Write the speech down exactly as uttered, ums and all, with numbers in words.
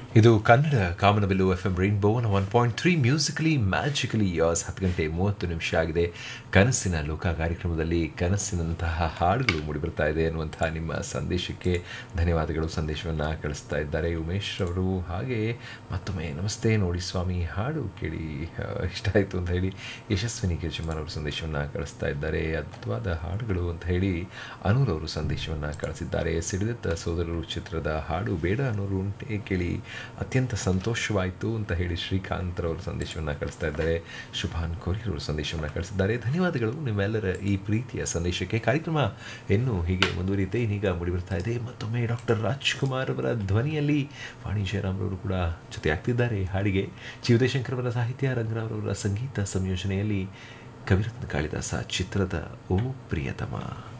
ಇದು ಕನ್ನಡ ಕಾಮನಬಿಲ್ಲು F M rainbow one point three musically magically as ಹತ್ತು ಗಂಟೆ ಮೂವತ್ತು ನಿಮಿಷ ಆಗಿದೆ. ಕನಸಿನ ಲೋಕ ಕಾರ್ಯಕ್ರಮದಲ್ಲಿ ಕನಸಿನಂತಹ ಹಾಡುಗಳು ಮೂಡಿಬರ್ತಾ ಇದೆ ಅನ್ನುವಂತಹ ನಿಮ್ಮ ಸಂದೇಶಕ್ಕೆ ಧನ್ಯವಾದಗಳು. ಸಂದೇಶವನ್ನು ಕಳಿಸ್ತಾ ಇದ್ದಾರೆ ಉಮೇಶ್ ಅವರು. ಹಾಗೆ ಮತ್ತೊಮ್ಮೆ ನಮಸ್ತೆ ನೋಡಿ ಸ್ವಾಮಿ, ಹಾಡು ಕೇಳಿ ಇಷ್ಟ ಆಯಿತು ಅಂತ ಹೇಳಿ ಯಶಸ್ವಿನಿ ಕೆಜಮಾನ್ ಅವರು ಸಂದೇಶವನ್ನು ಕಳಿಸ್ತಾ ಇದ್ದಾರೆ. ಅದ್ಭುತವಾದ ಹಾಡುಗಳು ಅಂತ ಹೇಳಿ ಅನೂರ್ ಅವರು ಸಂದೇಶವನ್ನು ಕಳಿಸಿದ್ದಾರೆ. ಸಿಡಿದತ್ತ ಸೋದರರು ಚಿತ್ರದ ಹಾಡು ಬೇಡ ಅನ್ನೋರು ಉಂಟೆ ಕೇಳಿ ಅತ್ಯಂತ ಸಂತೋಷವಾಯಿತು ಅಂತ ಹೇಳಿ ಶ್ರೀಕಾಂತ್ ಅವರು ಸಂದೇಶವನ್ನು ಕಳಿಸ್ತಾ ಇದ್ದಾರೆ. ಶುಭಾನ್ ಕೋರಿಯರ್ ಅವರು ಸಂದೇಶವನ್ನು ಕಳಿಸಿದ್ದಾರೆ. ಧನ್ಯವಾದಗಳು ನಿಮ್ಮೆಲ್ಲರ ಈ ಪ್ರೀತಿಯ ಸಂದೇಶಕ್ಕೆ. ಕಾರ್ಯಕ್ರಮ ಇನ್ನೂ ಹೀಗೆ ಮುಂದುವರಿಯುತ್ತೆ. ಇನ್ನೀಗ ಮೂಡಿಬರ್ತಾ ಇದೆ ಮತ್ತೊಮ್ಮೆ ಡಾಕ್ಟರ್ ರಾಜ್ಕುಮಾರ್ ಅವರ ಧ್ವನಿಯಲ್ಲಿ ವಾಣಿ ಜಯರಾಮ್ರವರು ಕೂಡ ಜೊತೆ ಆಗ್ತಿದ್ದಾರೆ ಹಾಡಿಗೆ. ಜಿ ಉದಯಶಂಕರ್ ಅವರ ಸಾಹಿತ್ಯ, ರಂಗರಾವ್ರವರ ಸಂಗೀತ ಸಂಯೋಜನೆಯಲ್ಲಿ ಕವಿರತ್ನ ಕಾಳಿದಾಸ ಚಿತ್ರದ ಓ ಪ್ರಿಯತಮ.